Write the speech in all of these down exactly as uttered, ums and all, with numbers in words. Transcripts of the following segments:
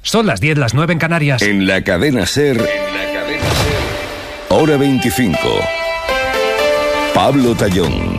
Son las diez, las nueve en Canarias. En la cadena SER, en la cadena SER, hora veinticinco. Pablo Tallón.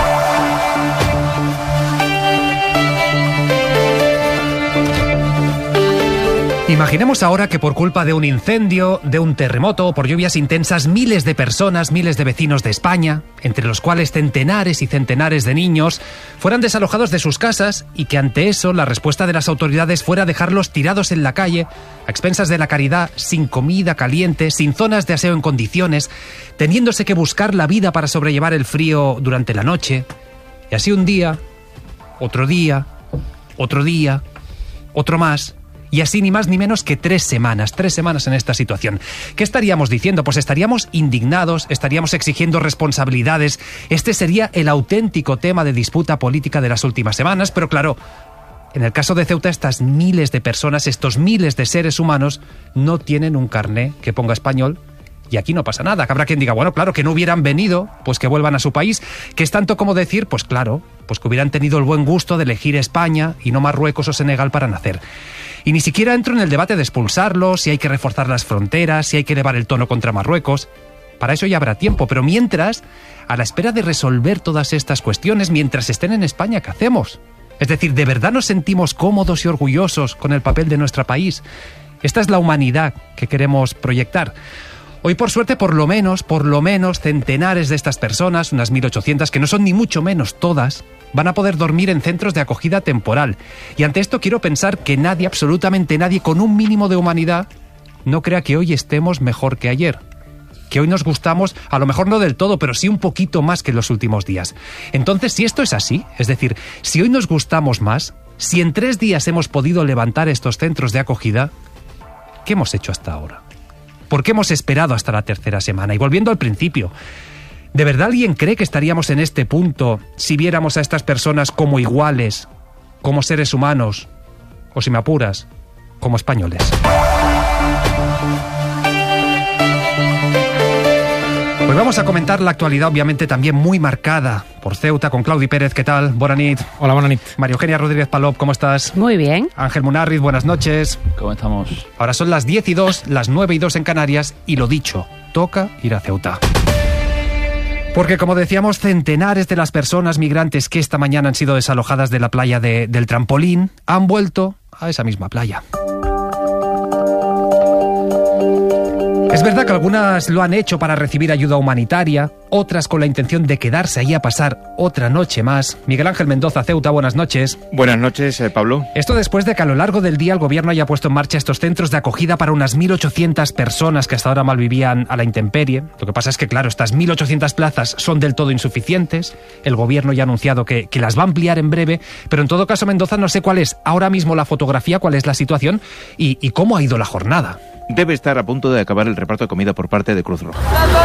Imaginemos ahora que por culpa de un incendio, de un terremoto o por lluvias intensas, miles de personas, miles de vecinos de España, entre los cuales centenares y centenares de niños, fueran desalojados de sus casas y que ante eso la respuesta de las autoridades fuera dejarlos tirados en la calle, a expensas de la caridad, sin comida caliente, sin zonas de aseo en condiciones, teniéndose que buscar la vida para sobrellevar el frío durante la noche. Y así un día, otro día, otro día, otro más. Y así ni más ni menos que tres semanas, tres semanas en esta situación. ¿Qué estaríamos diciendo? Pues estaríamos indignados, estaríamos exigiendo responsabilidades. Este sería el auténtico tema de disputa política de las últimas semanas, pero claro, en el caso de Ceuta, estas miles de personas, estos miles de seres humanos, no tienen un carné que ponga español. Y aquí no pasa nada, que habrá quien diga, bueno, claro, que no hubieran venido, pues que vuelvan a su país, que es tanto como decir, pues claro, pues que hubieran tenido el buen gusto de elegir España y no Marruecos o Senegal para nacer. Y ni siquiera entro en el debate de expulsarlos, si hay que reforzar las fronteras, si hay que elevar el tono contra Marruecos. Para eso ya habrá tiempo, pero mientras, a la espera de resolver todas estas cuestiones, mientras estén en España, ¿qué hacemos? Es decir, ¿de verdad nos sentimos cómodos y orgullosos con el papel de nuestro país? Esta es la humanidad que queremos proyectar. Hoy, por suerte, por lo menos, por lo menos, centenares de estas personas, unas mil ochocientas, que no son ni mucho menos todas, van a poder dormir en centros de acogida temporal. Y ante esto quiero pensar que nadie, absolutamente nadie, con un mínimo de humanidad, no crea que hoy estemos mejor que ayer. Que hoy nos gustamos, a lo mejor no del todo, pero sí un poquito más que en los últimos días. Entonces, si esto es así, es decir, si hoy nos gustamos más, si en tres días hemos podido levantar estos centros de acogida, ¿qué hemos hecho hasta ahora? ¿Por qué hemos esperado hasta la tercera semana? Y volviendo al principio, ¿de verdad alguien cree que estaríamos en este punto si viéramos a estas personas como iguales, como seres humanos, o si me apuras, como españoles? Hoy vamos a comentar la actualidad, obviamente también muy marcada por Ceuta, con Claudi Pérez. ¿Qué tal? Bona nit. Hola, bona nit. María Eugenia Rodríguez Palop, ¿cómo estás? Muy bien. Ángel Munarriz, buenas noches. ¿Cómo estamos? Ahora son las diez y dos, las nueve y dos en Canarias, y lo dicho, toca ir a Ceuta. Porque, como decíamos, centenares de las personas migrantes que esta mañana han sido desalojadas de la playa de, del Trampolín han vuelto a esa misma playa. Es verdad que algunas lo han hecho para recibir ayuda humanitaria, otras con la intención de quedarse ahí a pasar otra noche más. Miguel Ángel Mendoza, Ceuta, buenas noches. Buenas noches, eh, Pablo. Esto después de que a lo largo del día el gobierno haya puesto en marcha estos centros de acogida para unas mil ochocientas personas que hasta ahora malvivían a la intemperie. Lo que pasa es que, claro, estas mil ochocientas plazas son del todo insuficientes. El gobierno ya ha anunciado que, que las va a ampliar en breve, pero en todo caso, Mendoza, no sé cuál es ahora mismo la fotografía, cuál es la situación y, y cómo ha ido la jornada. Debe estar a punto de acabar el reparto de comida por parte de Cruz Roja.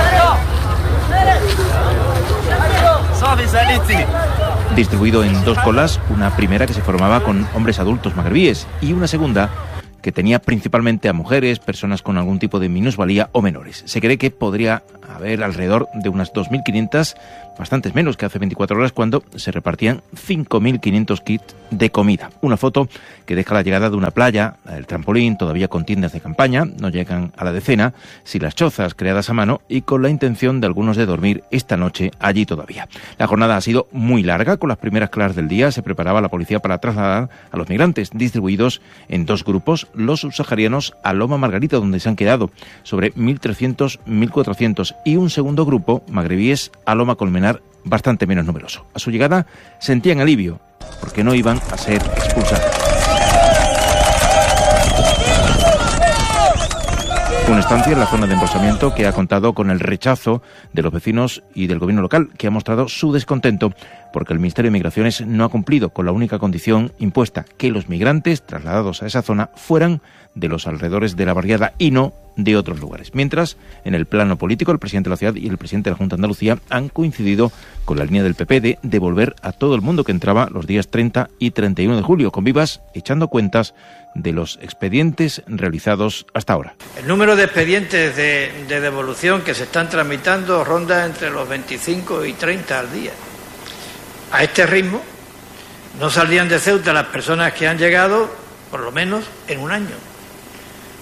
Distribuido en dos colas, una primera que se formaba con hombres adultos magrebíes y una segunda que tenía principalmente a mujeres, personas con algún tipo de minusvalía o menores. Se cree que podría haber alrededor de unas dos mil quinientas, bastantes menos que hace veinticuatro horas, cuando se repartían cinco mil quinientos kits de comida. Una foto que deja la llegada de una playa, la del Trampolín, todavía con tiendas de campaña, no llegan a la decena, sin las chozas creadas a mano y con la intención de algunos de dormir esta noche allí todavía. La jornada ha sido muy larga. Con las primeras claras del día se preparaba la policía para trasladar a los migrantes, distribuidos en dos grupos, los subsaharianos a Loma Margarita, donde se han quedado sobre mil trescientos a mil cuatrocientos, y un segundo grupo, magrebíes, a Loma Colmenar, bastante menos numeroso. A su llegada sentían alivio, porque no iban a ser expulsados. Una estancia en la zona de embolsamiento que ha contado con el rechazo de los vecinos y del gobierno local, que ha mostrado su descontento porque el Ministerio de Migraciones no ha cumplido con la única condición impuesta, que los migrantes trasladados a esa zona fueran de los alrededores de la barriada y no de otros lugares. Mientras, en el plano político, el presidente de la ciudad y el presidente de la Junta de Andalucía han coincidido con la línea del P P de devolver a todo el mundo que entraba los días treinta y treinta y uno de julio, con vivas echando cuentas de los expedientes realizados hasta ahora. El número de expedientes de, de devolución que se están tramitando ronda entre los veinticinco y treinta al día. A este ritmo no saldrían de Ceuta las personas que han llegado por lo menos en un año.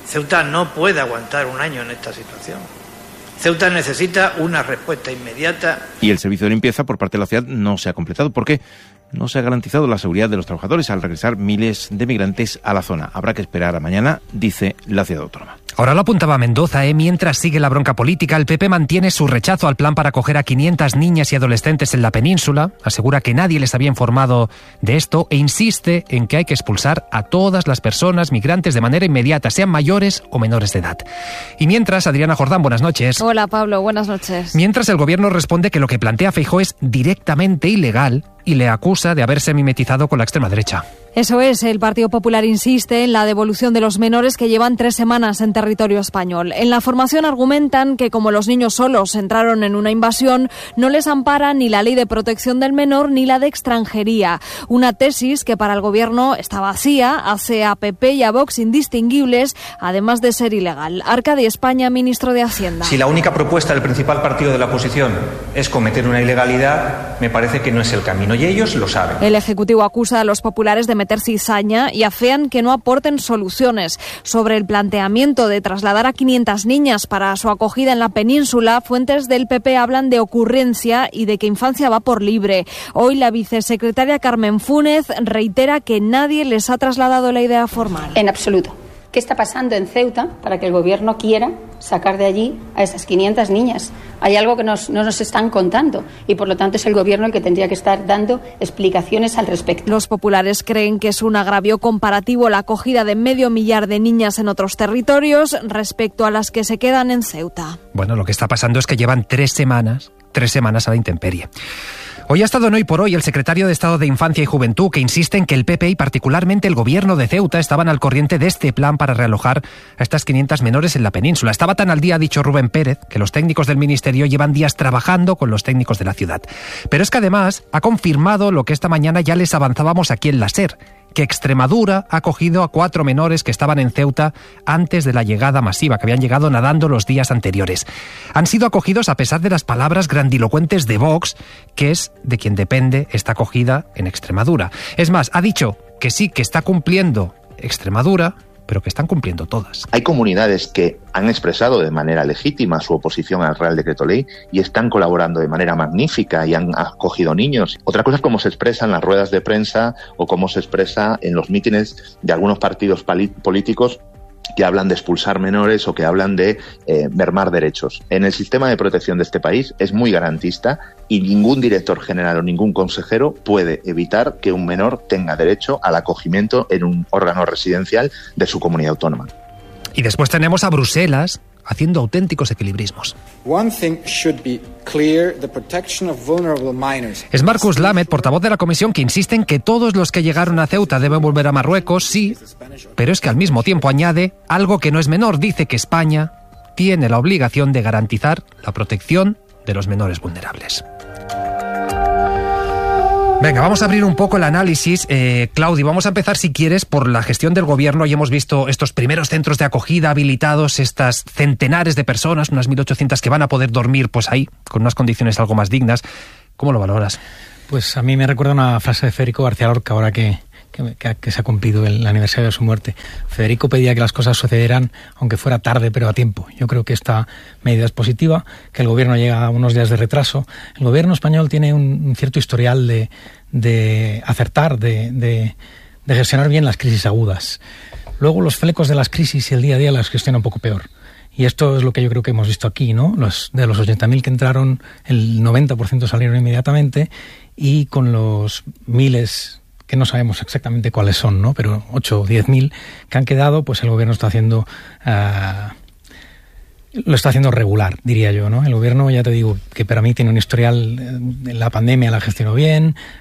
Ceuta no puede aguantar un año en esta situación. Ceuta necesita una respuesta inmediata. Y el servicio de limpieza por parte de la ciudad no se ha completado porque no se ha garantizado la seguridad de los trabajadores al regresar miles de migrantes a la zona. Habrá que esperar a mañana, dice la ciudad autónoma. Ahora lo apuntaba Mendoza, ¿eh? Mientras sigue la bronca política, el P P mantiene su rechazo al plan para acoger a quinientas niñas y adolescentes en la península, asegura que nadie les había informado de esto e insiste en que hay que expulsar a todas las personas migrantes de manera inmediata, sean mayores o menores de edad. Y mientras, Adriana Jordán, buenas noches. Hola Pablo, buenas noches. Mientras el gobierno responde que lo que plantea Feijóo es directamente ilegal y le acusa de haberse mimetizado con la extrema derecha. Eso es, el Partido Popular insiste en la devolución de los menores que llevan tres semanas en territorio español. En la formación argumentan que como los niños solos entraron en una invasión, no les ampara ni la ley de protección del menor ni la de extranjería. Una tesis que para el gobierno está vacía, hace a P P y a Vox indistinguibles, además de ser ilegal. Arcadi España, ministro de Hacienda. Si la única propuesta del principal partido de la oposición es cometer una ilegalidad, me parece que no es el camino y ellos lo saben. El Ejecutivo acusa a los populares de meter cizaña y afean que no aporten soluciones. Sobre el planteamiento de trasladar a quinientas niñas para su acogida en la península, fuentes del P P hablan de ocurrencia y de que Infancia va por libre. Hoy la vicesecretaria Carmen Fúnez reitera que nadie les ha trasladado la idea formal. En absoluto. ¿Qué está pasando en Ceuta para que el gobierno quiera sacar de allí a esas quinientas niñas? Hay algo que nos, no nos están contando y por lo tanto es el gobierno el que tendría que estar dando explicaciones al respecto. Los populares creen que es un agravio comparativo la acogida de medio millar de niñas en otros territorios respecto a las que se quedan en Ceuta. Bueno, lo que está pasando es que llevan tres semanas, tres semanas a la intemperie. Hoy ha estado en Hoy por Hoy el secretario de Estado de Infancia y Juventud, que insiste en que el P P y particularmente el gobierno de Ceuta estaban al corriente de este plan para realojar a estas quinientas menores en la península. Estaba tan al día, ha dicho Rubén Pérez, que los técnicos del ministerio llevan días trabajando con los técnicos de la ciudad. Pero es que además ha confirmado lo que esta mañana ya les avanzábamos aquí en la SER, que Extremadura ha acogido a cuatro menores que estaban en Ceuta antes de la llegada masiva, que habían llegado nadando los días anteriores. Han sido acogidos a pesar de las palabras grandilocuentes de Vox, que es de quien depende esta acogida en Extremadura. Es más, ha dicho que sí, que está cumpliendo Extremadura, pero que están cumpliendo todas. Hay comunidades que han expresado de manera legítima su oposición al Real Decreto Ley y están colaborando de manera magnífica y han acogido niños. Otra cosa es cómo se expresa en las ruedas de prensa o cómo se expresa en los mítines de algunos partidos políticos que hablan de expulsar menores o que hablan de eh, mermar derechos. En el sistema de protección de este país es muy garantista y ningún director general o ningún consejero puede evitar que un menor tenga derecho al acogimiento en un órgano residencial de su comunidad autónoma. Y después tenemos a Bruselas haciendo auténticos equilibrismos. Es Marcus Lamet, portavoz de la Comisión, que insiste en que todos los que llegaron a Ceuta deben volver a Marruecos, sí, pero es que al mismo tiempo añade algo que no es menor. Dice que España tiene la obligación de garantizar la protección de los menores vulnerables. Venga, vamos a abrir un poco el análisis. Eh, Claudio, vamos a empezar, si quieres, por la gestión del gobierno. Hoy hemos visto estos primeros centros de acogida habilitados, estas centenares de personas, unas mil ochocientas que van a poder dormir pues ahí, con unas condiciones algo más dignas. ¿Cómo lo valoras? Pues a mí me recuerda una frase de Federico García Lorca, ahora que, que, que se ha cumplido el aniversario de su muerte. Federico pedía que las cosas sucedieran, aunque fuera tarde, pero a tiempo. Yo creo que esta medida es positiva, que el gobierno llega a unos días de retraso. El gobierno español tiene un, un cierto historial de, de acertar, de, de, de gestionar bien las crisis agudas. Luego los flecos de las crisis y el día a día las gestiona un poco peor. Y esto es lo que yo creo que hemos visto aquí, ¿no? Los, de los ochenta mil que entraron, el noventa por ciento salieron inmediatamente, y con los miles, que no sabemos exactamente cuáles son, ¿no? Pero ocho o diez mil que han quedado, pues el gobierno está haciendo... Uh, lo está haciendo regular, diría yo, ¿no? El gobierno, ya te digo, que para mí tiene un historial, en la pandemia la gestionó bien,